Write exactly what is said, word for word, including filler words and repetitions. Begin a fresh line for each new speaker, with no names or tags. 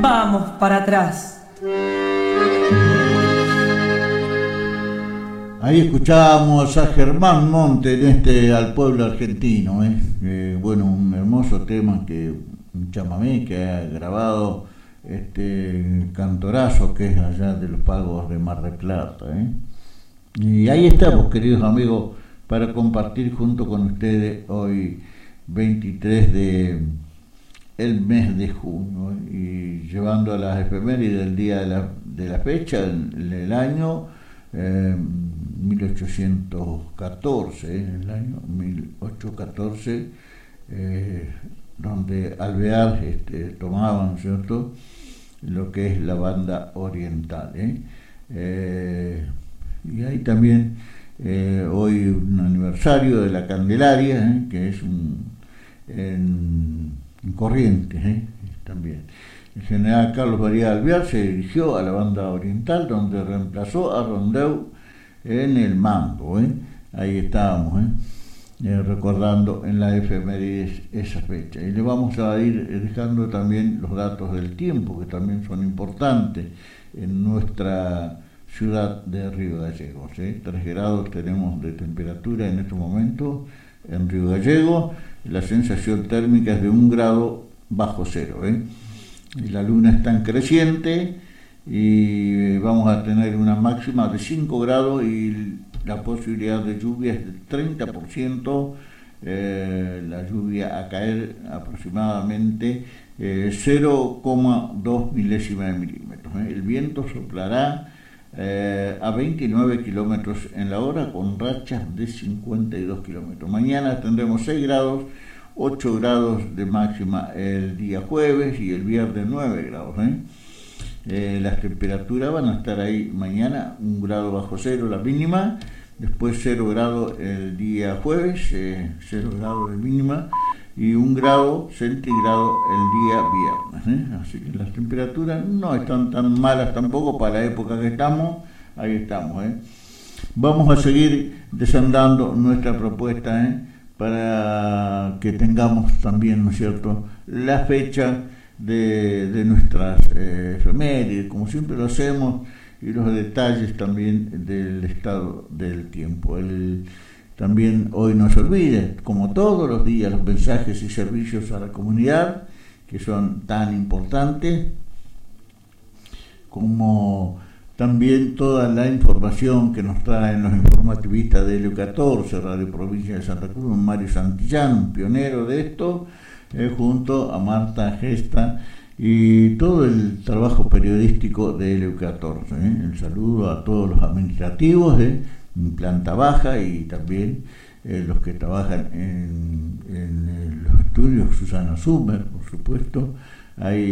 vamos para atrás.
Ahí escuchábamos a Germán Monte en este Al Pueblo Argentino, ¿eh? Eh, bueno, un hermoso tema, que un chamamé que ha grabado este Cantorazo, que es allá de los Pagos de Mar del Plata, ¿eh? Y ahí estamos, queridos amigos, para compartir junto con ustedes hoy veintitrés de el mes de junio, y llevando a las efemérides del día de la, de la fecha, el, el año eh, mil ochocientos catorce, ¿eh? el año mil ochocientos catorce, eh, donde Alvear este, tomaba, ¿no es cierto?, lo que es la banda oriental, ¿eh? Eh, y hay también eh, hoy un aniversario de la Candelaria, ¿eh? que es un en, en Corrientes, ¿eh? también. El general Carlos María Alvear se dirigió a la banda oriental, donde reemplazó a Rondeu en el mando, ¿eh? Ahí estábamos, ¿eh? Eh, recordando en la efemérides esa fecha, y le vamos a ir dejando también los datos del tiempo, que también son importantes en nuestra ciudad de Río Gallegos, ¿eh? tres grados tenemos de temperatura en este momento en Río Gallegos, la sensación térmica es de un grado bajo cero, ¿eh? Y la luna está en creciente, y vamos a tener una máxima de cinco grados y la posibilidad de lluvia es del treinta por ciento, eh, la lluvia a caer aproximadamente eh, cero coma dos milésimas de milímetros. ¿eh? El viento soplará eh, a veintinueve kilómetros en la hora con rachas de cincuenta y dos kilómetros. Mañana tendremos seis grados, ocho grados de máxima el día jueves, y el viernes nueve grados. ¿eh? Eh, las temperaturas van a estar ahí mañana, un grado bajo cero la mínima, después cero grado el día jueves, eh, cero grado de mínima, y un grado centígrado el día viernes. ¿eh? Así que las temperaturas no están tan malas tampoco para la época que estamos, ahí estamos. ¿eh? Vamos a seguir desandando nuestra propuesta, ¿eh? para que tengamos también, ¿no es cierto?, la fecha de, de nuestras eh, efemérides, como siempre lo hacemos, y los detalles también del estado del tiempo. El, también hoy no se olvide, como todos los días, los mensajes y servicios a la comunidad, que son tan importantes, como también toda la información que nos traen los informativistas de Helio catorce, Radio Provincia de Santa Cruz, Mario Santillán, un pionero de esto, Eh, junto a Marta Gesta y todo el trabajo periodístico de Helio catorce. ¿eh? El saludo a todos los administrativos de planta baja, y también eh, los que trabajan en, en, en los estudios, Susana Sumer, por supuesto. Hay